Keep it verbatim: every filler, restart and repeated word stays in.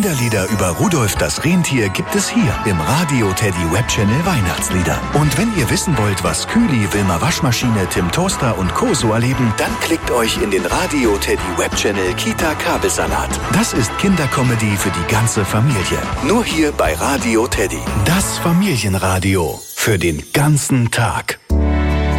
Kinderlieder über Rudolf das Rentier gibt es hier im Radio Teddy Webchannel Weihnachtslieder. Und wenn ihr wissen wollt, was Kühli, Wilma Waschmaschine, Tim Toaster und Co. so erleben, dann klickt euch in den Radio Teddy Webchannel Kita Kabelsalat. Das ist Kindercomedy für die ganze Familie. Nur hier bei Radio Teddy. Das Familienradio für den ganzen Tag.